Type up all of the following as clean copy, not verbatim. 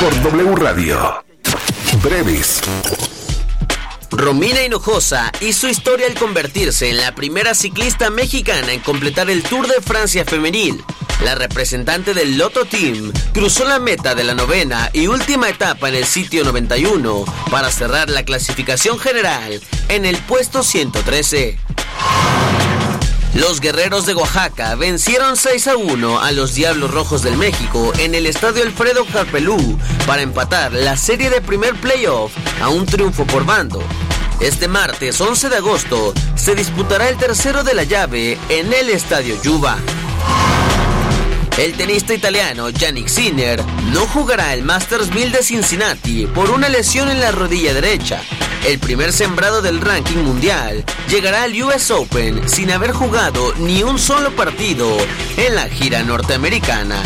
por W Radio. Breves. Romina Hinojosa hizo historia al convertirse en la primera ciclista mexicana en completar el Tour de Francia femenil. La representante del Lotto Team cruzó la meta de la novena y última etapa en el sitio 91 para cerrar la clasificación general en el puesto 113. Los guerreros de Oaxaca vencieron 6-1 a los Diablos Rojos del México en el estadio Alfredo Harpelú para empatar la serie de primer playoff a un triunfo por bando. Este martes 11 de agosto se disputará el tercero de la llave en el estadio Yuba. El tenista italiano Jannik Sinner no jugará el Masters 1000 de Cincinnati por una lesión en la rodilla derecha. El primer sembrado del ranking mundial llegará al US Open sin haber jugado ni un solo partido en la gira norteamericana.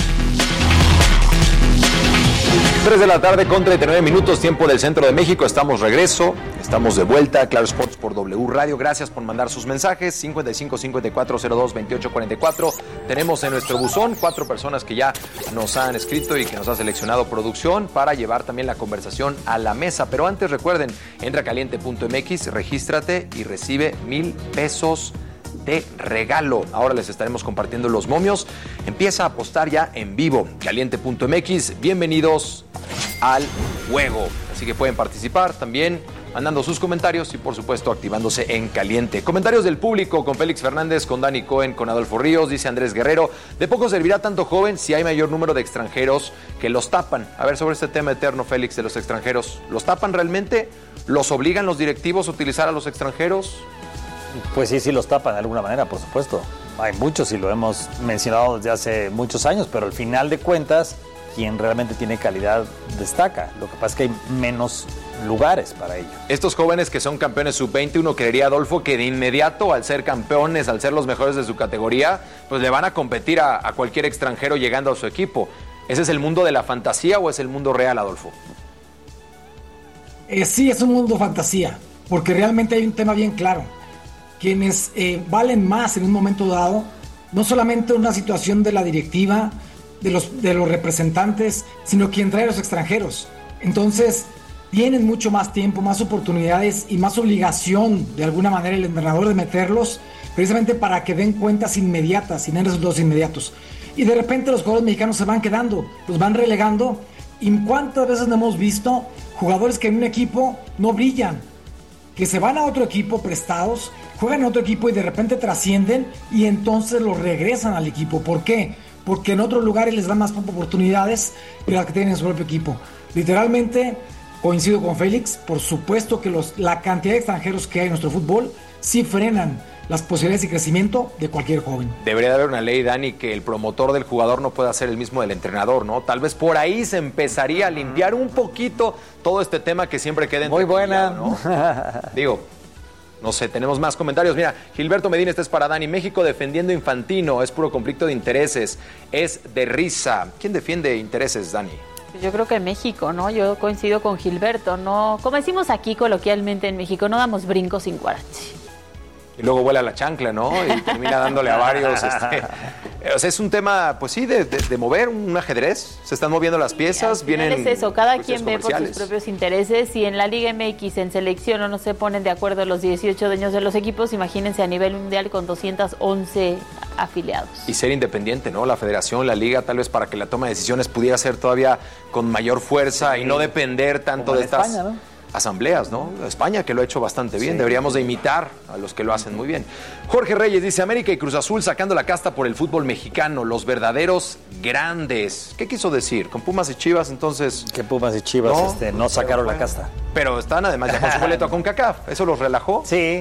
3 de la tarde con 39 minutos, tiempo del centro de México. Estamos de vuelta. Claro Sports por W Radio. Gracias por mandar sus mensajes. 55 54 02 28 44. Tenemos en nuestro buzón 4 personas que ya nos han escrito y que nos ha seleccionado producción para llevar también la conversación a la mesa. Pero antes recuerden, entra a caliente.mx, regístrate y recibe $1,000 de regalo. Ahora les estaremos compartiendo los momios. Empieza a apostar ya en vivo. Caliente.mx, bienvenidos al juego. Así que pueden participar también mandando sus comentarios y por supuesto activándose en caliente. Comentarios del público con Félix Fernández, con Dani Cohen, con Adolfo Ríos. Dice Andrés Guerrero: de poco servirá tanto joven si hay mayor número de extranjeros que los tapan. A ver, sobre este tema eterno, Félix, de los extranjeros, ¿los tapan realmente? ¿Los obligan los directivos a utilizar a los extranjeros? Pues sí los tapan de alguna manera, por supuesto. Hay muchos y lo hemos mencionado desde hace muchos años, pero al final de cuentas, quien realmente tiene calidad destaca. Lo que pasa es que hay menos lugares para ello. Estos jóvenes que son campeones sub-20, uno creería, Adolfo, que de inmediato, al ser campeones, al ser los mejores de su categoría, pues le van a competir a cualquier extranjero llegando a su equipo. ¿Ese es el mundo de la fantasía o es el mundo real, Adolfo? Sí, es un mundo fantasía, porque realmente hay un tema bien claro. Quienes valen más en un momento dado, no solamente una situación de la directiva, de los representantes, sino quien trae a los extranjeros. Entonces, tienen mucho más tiempo, más oportunidades y más obligación, de alguna manera, el entrenador de meterlos, precisamente para que den cuentas inmediatas y den resultados inmediatos. Y de repente los jugadores mexicanos se van quedando, los van relegando. ¿Y cuántas veces no hemos visto jugadores que en un equipo no brillan, que se van a otro equipo prestados, juegan en otro equipo y de repente trascienden y entonces los regresan al equipo? ¿Por qué? Porque en otros lugares les dan más oportunidades que las que tienen en su propio equipo. Literalmente, coincido con Félix, por supuesto que la cantidad de extranjeros que hay en nuestro fútbol sí frenan las posibilidades de crecimiento de cualquier joven. Debería de haber una ley, Dani, que el promotor del jugador no pueda ser el mismo del entrenador, ¿no? Tal vez por ahí se empezaría a limpiar un poquito todo este tema que siempre queda muy buena, ¿no? Digo, no sé, tenemos más comentarios. Mira, Gilberto Medina, este es para Dani. México defendiendo Infantino, es puro conflicto de intereses, es de risa. ¿Quién defiende intereses, Dani? Yo creo que México, ¿no? Yo coincido con Gilberto, ¿no? Como decimos aquí coloquialmente en México, no damos brincos sin guarache. Y luego vuela la chancla, ¿no? Y termina dándole a varios. O sea, es un tema, pues sí, de mover un ajedrez. Se están moviendo las piezas, vienen. Es eso, cada quien ve por sus propios intereses. Y en la Liga MX, en selección, no se ponen de acuerdo los 18 dueños de los equipos. Imagínense a nivel mundial con 211 afiliados. Y ser independiente, ¿no? La federación, la liga, tal vez para que la toma de decisiones pudiera ser todavía con mayor fuerza y no depender tanto de estas España, ¿no? Asambleas, ¿no? España, que lo ha hecho bastante bien. Sí. Deberíamos de imitar a los que lo hacen muy bien. Jorge Reyes dice: América y Cruz Azul sacando la casta por el fútbol mexicano, los verdaderos grandes. ¿Qué quiso decir? ¿Con Pumas y Chivas, entonces? Que Pumas y Chivas no sacaron la casta. Pero están además ya con su boleto a CONCACAF. ¿Eso los relajó? Sí.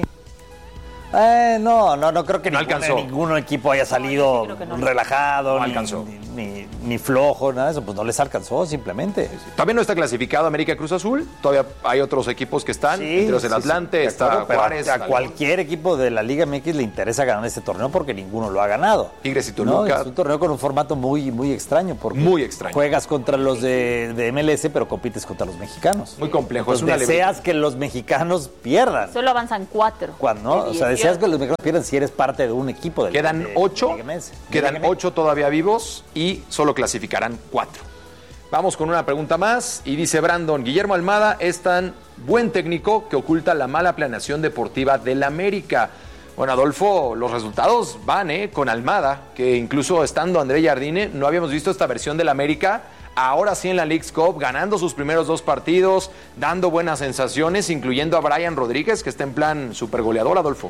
No creo que ningún equipo haya salido relajado, no alcanzó. Ni flojo, nada de eso, pues no les alcanzó simplemente. Sí. Todavía no está clasificado América Cruz Azul, todavía hay otros equipos que están, entre los del Atlante, está Juárez. A cualquier equipo de la Liga MX le interesa ganar este torneo porque ninguno lo ha ganado. Tigres y Toluca. ¿No? Es un torneo con un formato muy, muy extraño, porque juegas contra los de MLS, pero compites contra los mexicanos. Muy complejo. Entonces, deseas que los mexicanos pierdan. Solo avanzan 4. ¿No? O sea, deseas que los mexicanos pierdan si eres parte de un equipo del Quedan 8 todavía vivos y solo clasificarán 4. Vamos con una pregunta más y dice Brandon, Guillermo Almada es tan buen técnico que oculta la mala planeación deportiva del América. Bueno, Adolfo, los resultados van con Almada, que incluso estando André Jardine, no habíamos visto esta versión del América, ahora sí en la Leagues Cup, ganando sus primeros 2 partidos, dando buenas sensaciones, incluyendo a Brian Rodríguez, que está en plan supergoleador, Adolfo.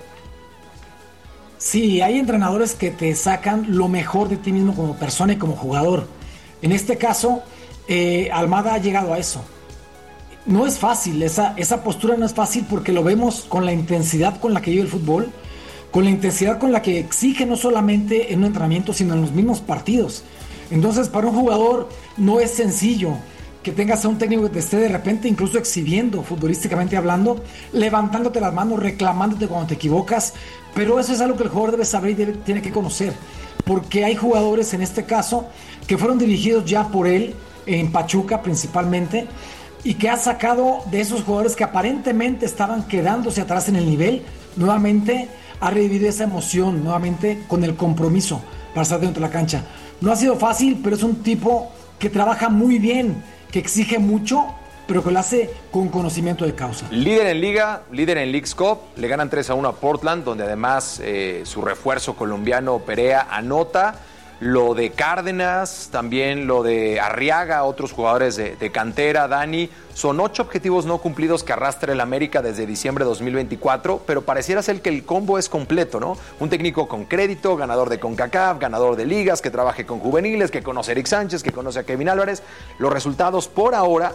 Sí, hay entrenadores que te sacan lo mejor de ti mismo como persona y como jugador. En este caso, Almada ha llegado a eso. No es fácil, esa postura no es fácil porque lo vemos con la intensidad con la que vive el fútbol, con la intensidad con la que exige no solamente en un entrenamiento, sino en los mismos partidos. Entonces, para un jugador no es sencillo que tengas a un técnico que te esté de repente incluso exhibiendo, futbolísticamente hablando, levantándote las manos, reclamándote cuando te equivocas, pero eso es algo que el jugador debe saber y tiene que conocer, porque hay jugadores en este caso que fueron dirigidos ya por él, en Pachuca principalmente, y que ha sacado de esos jugadores que aparentemente estaban quedándose atrás en el nivel, nuevamente ha revivido esa emoción, nuevamente con el compromiso para estar dentro de la cancha. No ha sido fácil, pero es un tipo que trabaja muy bien, que exige mucho, pero que lo hace con conocimiento de causa. Líder en Liga, líder en Leagues Cup, le ganan 3-1 a Portland, donde además su refuerzo colombiano Perea anota. Lo de Cárdenas, también lo de Arriaga, otros jugadores de cantera, Dani, son 8 objetivos no cumplidos que arrastra el América desde diciembre de 2024, pero pareciera ser que el combo es completo, ¿no? Un técnico con crédito, ganador de CONCACAF, ganador de ligas, que trabaje con juveniles, que conoce a Eric Sánchez, que conoce a Kevin Álvarez. Los resultados por ahora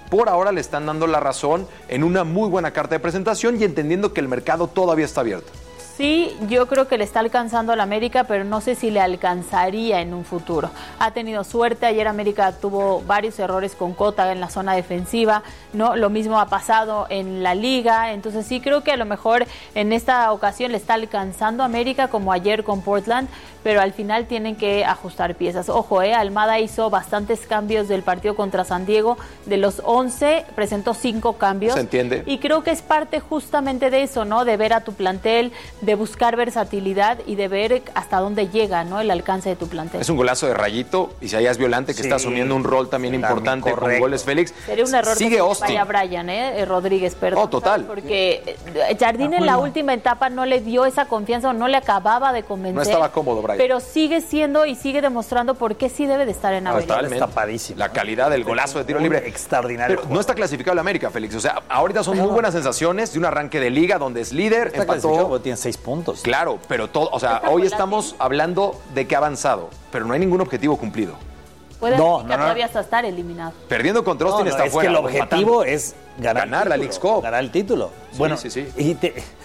le están dando la razón en una muy buena carta de presentación y entendiendo que el mercado todavía está abierto. Sí, yo creo que le está alcanzando al América, pero no sé si le alcanzaría en un futuro. Ha tenido suerte, ayer América tuvo varios errores con Cota en la zona defensiva, ¿no? Lo mismo ha pasado en la Liga, entonces sí creo que a lo mejor en esta ocasión le está alcanzando a América como ayer con Portland, pero al final tienen que ajustar piezas. Ojo, Almada hizo bastantes cambios del partido contra San Diego, de los 11 presentó 5 cambios. Se entiende. Y creo que es parte justamente de eso, ¿no? De ver a tu plantel, de buscar versatilidad y de ver hasta dónde llega, ¿no? El alcance de tu plantel. Es un golazo de Rayito, y si allá es Violante, que está asumiendo un rol también importante con goles Félix. Sería un error Sigue que Austin. Vaya Brian, Rodríguez, perdón. Oh, total. Porque Jardine en la última etapa no le dio esa confianza o no le acababa de convencer. No estaba cómodo, Brian. Pero sigue siendo y sigue demostrando por qué sí debe de estar en América. Está tapadísimo. La calidad del golazo de tiro libre. Extraordinario. Pero no está clasificado el América, Félix. O sea, ahorita son muy buenas sensaciones de un arranque de liga donde es líder. Está clasificado, tiene 6 puntos. Claro, pero todo, o sea, hoy estamos hablando de que ha avanzado, pero no hay ningún objetivo cumplido. Puede todavía hasta estar eliminado. Perdiendo contra Austin está fuera. Es que el objetivo es ganar la Leagues Cup. Ganar el título. Sí, bueno, sí. Y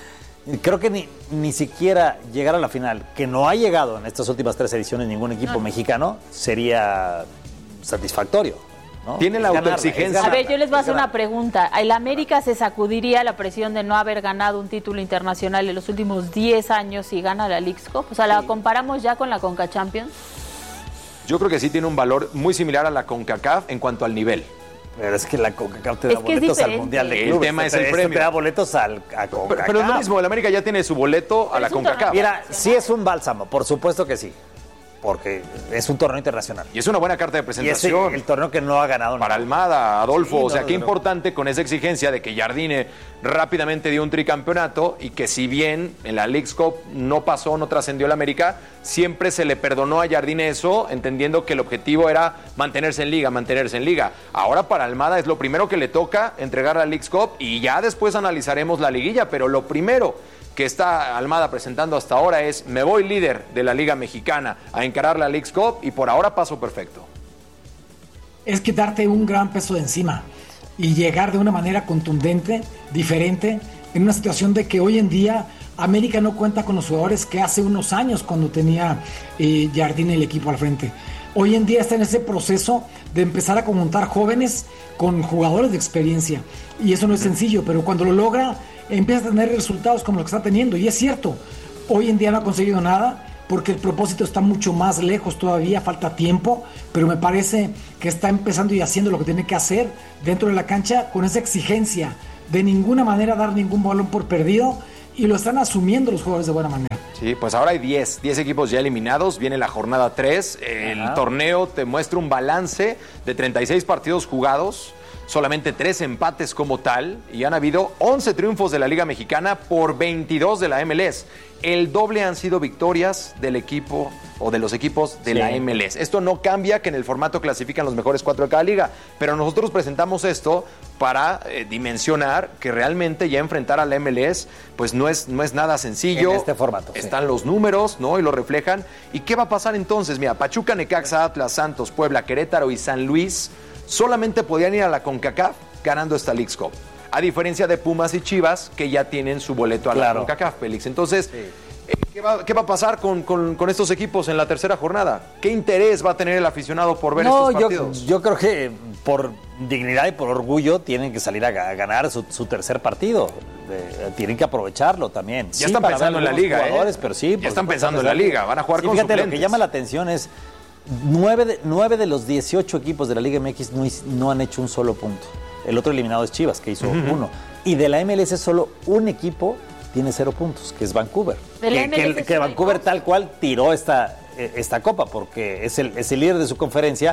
creo que ni siquiera llegar a la final, que no ha llegado en estas últimas 3 ediciones ningún equipo mexicano, sería satisfactorio, ¿no? Tiene la autoexigencia. A ver, yo les voy a hacer una pregunta. ¿El América se sacudiría la presión de no haber ganado un título internacional en los últimos 10 años y gana la Leagues Cup? O sea, ¿la comparamos ya con la Conca Champions? Yo creo que sí tiene un valor muy similar a la CONCACAF en cuanto al nivel. Pero es que la CONCACAF te da boletos al Mundial de Clubes. El tema es el premio. Te da boletos a CONCACAF. Pero es lo mismo, el América ya tiene su boleto a la CONCACAF. Mira, sí es un bálsamo, por supuesto que sí. Porque es un torneo internacional. Y es una buena carta de presentación. Y es el torneo que no ha ganado para Almada, Adolfo. Sí, o sea, qué importante con esa exigencia de que Jardine rápidamente dio un tricampeonato y que si bien en la Leagues Cup no pasó, no trascendió el América, siempre se le perdonó a Jardine eso, entendiendo que el objetivo era mantenerse en liga. Ahora para Almada es lo primero que le toca, entregar la Leagues Cup, y ya después analizaremos la liguilla, pero lo primero que está Almada presentando hasta ahora es: me voy líder de la Liga Mexicana a encarar la Leagues Cup, y por ahora paso perfecto. Es quitarte un gran peso de encima y llegar de una manera contundente, diferente, en una situación de que hoy en día América no cuenta con los jugadores que hace unos años cuando tenía Jardine el equipo al frente. Hoy en día está en ese proceso de empezar a conjuntar jóvenes con jugadores de experiencia, y eso no es sencillo, pero cuando lo logra empieza a tener resultados como lo que está teniendo. Y es cierto, hoy en día no ha conseguido nada porque el propósito está mucho más lejos todavía, falta tiempo, pero me parece que está empezando y haciendo lo que tiene que hacer dentro de la cancha con esa exigencia de ninguna manera dar ningún balón por perdido, y lo están asumiendo los jugadores de buena manera. Sí, pues ahora hay 10 equipos ya eliminados, viene la jornada 3, el torneo te muestra un balance de 36 partidos jugados, solamente 3 empates como tal, y han habido 11 triunfos de la Liga Mexicana por 22 de la MLS. El doble han sido victorias del equipo o de los equipos de la MLS. Esto no cambia que en el formato clasifican los mejores 4 de cada liga, pero nosotros presentamos esto para dimensionar que realmente ya enfrentar a la MLS pues no es nada sencillo. En este formato. Están los números, ¿no? Y lo reflejan. ¿Y qué va a pasar entonces? Mira, Pachuca, Necaxa, Atlas, Santos, Puebla, Querétaro y San Luis solamente podían ir a la CONCACAF ganando esta Leagues Cup. A diferencia de Pumas y Chivas, que ya tienen su boleto a la CONCACAF, Félix. Entonces, ¿qué va a pasar con estos equipos en la tercera jornada? ¿Qué interés va a tener el aficionado por ver estos partidos? Yo creo que por dignidad y por orgullo tienen que salir a ganar su tercer partido. Tienen que aprovecharlo también. Ya están pensando en la liga, pero sí, ya están pensando en la liga. Van a jugar con suplentes. suplentes. Lo que llama la atención es 9 de los 18 equipos de la Liga MX no han hecho un solo punto. El otro eliminado es Chivas, que hizo 1. Y de la MLS solo un equipo tiene 0 puntos, que es Vancouver. Que Vancouver tal cual tiró esta copa, porque es el líder de su conferencia,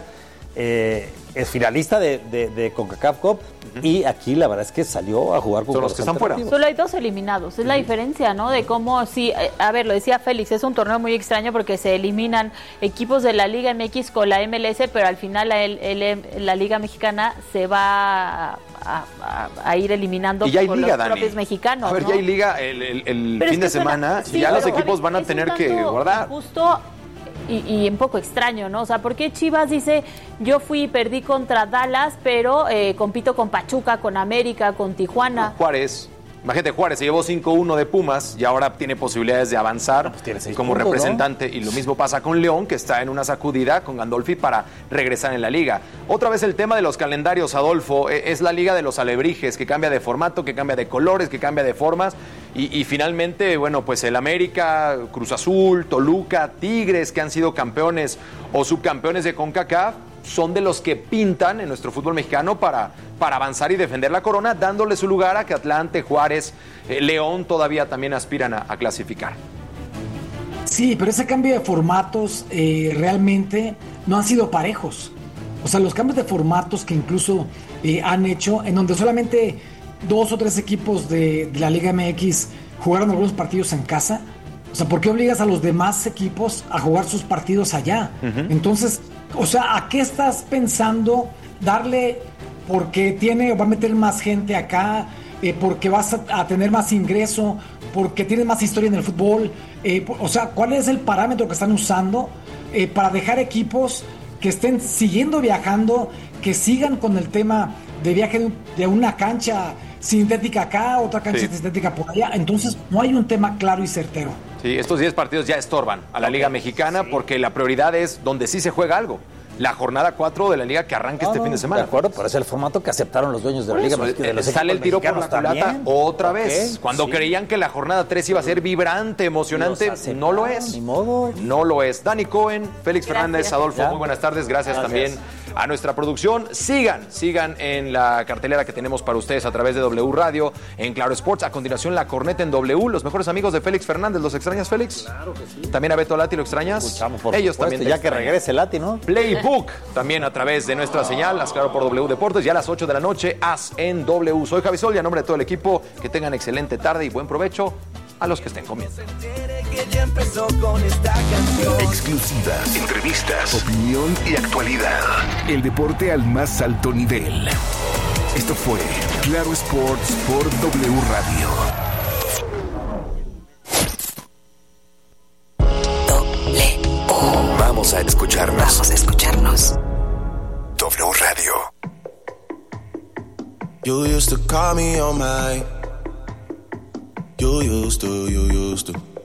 es finalista de CONCACAF Cup, y aquí la verdad es que salió a jugar con los que están fuera. Solo hay 2 eliminados, es la diferencia, ¿no? De cómo, sí, a ver, lo decía Félix, es un torneo muy extraño porque se eliminan equipos de la Liga MX con la MLS, pero al final la Liga Mexicana se va a ir eliminando con los propios mexicanos. A ver, ¿no? ya hay liga el fin de semana, y ya los equipos van a tener que guardar. Justo y un poco extraño, ¿no? O sea, ¿por qué Chivas dice, yo fui y perdí contra Dallas, pero compito con Pachuca, con América, con Tijuana? Juárez. Imagínate, Juárez se llevó 5-1 de Pumas y ahora tiene posibilidades de avanzar como puntos, representante, ¿no? Y lo mismo pasa con León, que está en una sacudida con Gandolfi para regresar en la liga. Otra vez el tema de los calendarios, Adolfo, es la liga de los alebrijes, que cambia de formato, que cambia de colores, que cambia de formas, y finalmente, bueno, pues el América, Cruz Azul, Toluca, Tigres, que han sido campeones o subcampeones de CONCACAF, son de los que pintan en nuestro fútbol mexicano para avanzar y defender la corona, dándole su lugar a que Atlante, Juárez, León todavía también aspiran a clasificar. Sí, pero ese cambio de formatos realmente no han sido parejos. O sea, los cambios de formatos que incluso han hecho, en donde solamente 2 o 3 equipos de la Liga MX jugaron algunos partidos en casa. O sea, ¿por qué obligas a los demás equipos a jugar sus partidos allá? Entonces, o sea, ¿a qué estás pensando darle porque va a meter más gente acá, porque vas a tener más ingreso, porque tienes más historia en el fútbol? O sea, ¿cuál es el parámetro que están usando para dejar equipos que estén siguiendo viajando, que sigan con el tema de viaje de una cancha sintética acá, otra cancha sintética por allá? Entonces, no hay un tema claro y certero. Sí, estos 10 partidos ya estorban a la Liga Mexicana porque la prioridad es donde sí se juega algo. La jornada 4 de la Liga que arranca este fin de semana. De acuerdo, pero es el formato que aceptaron los dueños de la Liga. Sale el tiro por la culata otra vez. Cuando creían que la jornada 3 iba a ser vibrante, emocionante, no lo es. Ni modo. No lo es. Dani Cohen, Félix Fernández, Adolfo, muy buenas tardes. Gracias también a nuestra producción. Sigan en la cartelera que tenemos para ustedes a través de W Radio, en Claro Sports. A continuación, La Corneta en W. Los mejores amigos de Félix Fernández. ¿Los extrañas, Félix? Claro que sí. ¿También a Beto Lati lo extrañas? Escuchamos, por ellos supuesto, también. Ya que regrese Lati, ¿no? Playbook también a través de nuestra señal, las Claro por W Deportes, ya a las 8 de la noche, As en W. Soy Javi Sol y a nombre de todo el equipo, que tengan excelente tarde y buen provecho a los que estén comiendo. Exclusivas, entrevistas, opinión y actualidad. El deporte al más alto nivel. Esto fue Claro Sports por W Radio. Vamos a escucharnos. W Radio. You used to call me on my. You used to.